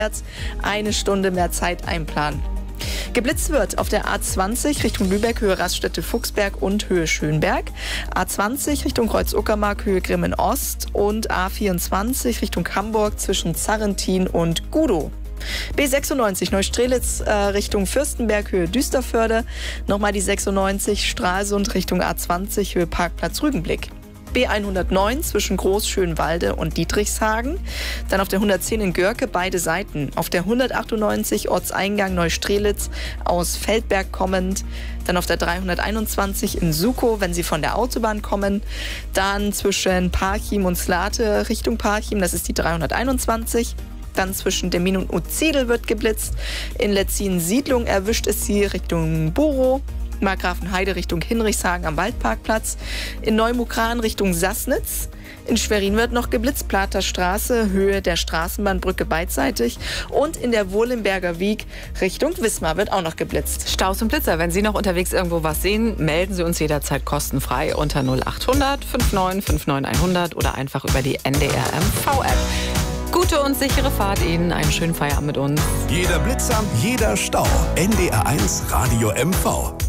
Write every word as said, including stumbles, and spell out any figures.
eine Stunde mehr Zeit einplanen. Geblitzt wird auf der A zwanzig Richtung Lübeck, Höhe Raststätte-Fuchsberg und Höhe Schönberg. A zwanzig Richtung Kreuz-Uckermark, Höhe Grimmen-Ost. Und A vierundzwanzig Richtung Hamburg zwischen Zarrentin und Gudow. B sechsundneunzig Neustrelitz äh, Richtung Fürstenberg, Höhe Düsterförde. Nochmal die sechsundneunzig Stralsund Richtung A zwanzig, Höhe Parkplatz Rügenblick. B hundertneun zwischen Großschönwalde und Dietrichshagen. Dann auf der hundertzehn in Görke beide Seiten. Auf der hundertachtundneunzig Ortseingang Neustrelitz aus Feldberg kommend. Dann auf der dreihunderteinundzwanzig in Sukow, wenn Sie von der Autobahn kommen. Dann zwischen Parchim und Slate Richtung Parchim, das ist die dreihunderteinundzwanzig. Dann zwischen Demmin und Uzedel wird geblitzt. In Letzin-Siedlung erwischt es Sie Richtung Borow. Markgrafenheide Richtung Hinrichshagen am Waldparkplatz. In Neumukran Richtung Sassnitz. In Schwerin wird noch geblitzt, Plater Straße, Höhe der Straßenbahnbrücke beidseitig. Und in der Wohlenberger Wiek Richtung Wismar wird auch noch geblitzt. Staus und Blitzer, wenn Sie noch unterwegs irgendwo was sehen, melden Sie uns jederzeit kostenfrei unter null achthundert neunundfünfzig neunundfünfzig hundert oder einfach über die N D R M V-App. Gute und sichere Fahrt Ihnen, einen schönen Feierabend mit uns. Jeder Blitzer, jeder Stau. N D R eins Radio M V.